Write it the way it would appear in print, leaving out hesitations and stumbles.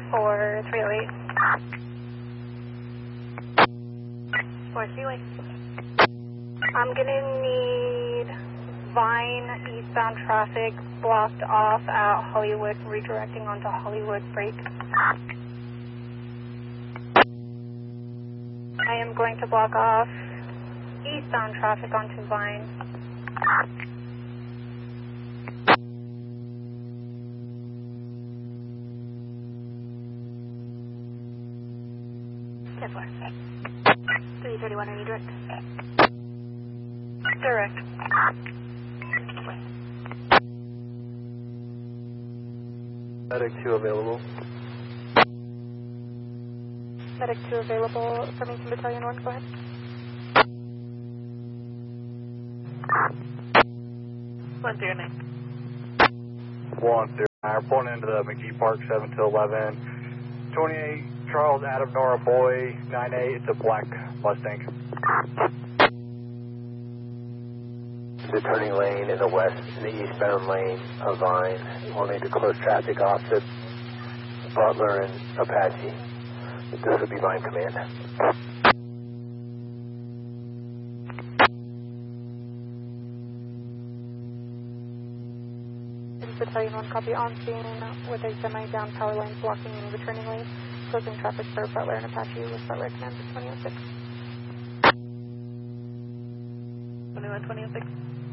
for 308. 438. I'm gonna need Vine eastbound traffic blocked off at Hollywood, redirecting onto Hollywood Break. I am going to block off eastbound traffic onto Vine. Yes, 331, are you direct? Direct. Medic 2 available. Medic 2 available. Farmington Battalion 1, go ahead. One zero nine. 109, reporting into the McGee Park 7 to 11. 28 Charles Adam Nora Boy 98. It's a black Mustang. The turning lane in the west, in the eastbound lane of Vine. We'll need to close traffic opposite Butler and Apache. This would be Vine Command. Battalion 1, copy on scene with a semi down power line blocking the turning lane, closing traffic for Butler and Apache with Butler command 2006. 21, 2006.